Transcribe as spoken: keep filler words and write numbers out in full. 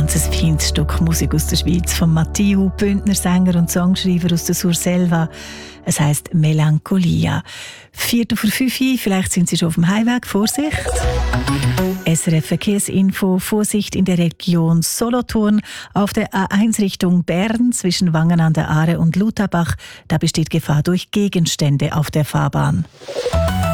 ganz ein feines Stück Musik aus der Schweiz von Matthieu, Bündner Sänger und Songschreiber aus der Surselva. Es heisst Melancholia. Viertel vor fünf, vielleicht sind Sie schon auf dem Heimweg. Vorsicht! S R F Verkehrsinfo, Vorsicht in der Region Solothurn. Auf der A eins Richtung Bern zwischen Wangen an der Aare und Lutherbach. Da besteht Gefahr durch Gegenstände auf der Fahrbahn.